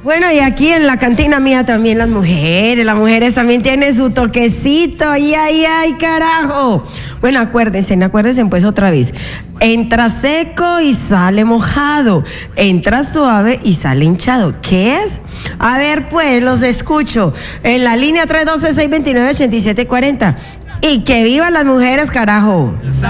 Bueno, y aquí en la cantina mía también las mujeres también tienen su toquecito, ay, carajo. Bueno, acuérdense pues otra vez. Entra seco y sale mojado, entra suave y sale hinchado. ¿Qué es? A ver, pues, los escucho en la línea 312-629-8740. Y que vivan las mujeres, carajo.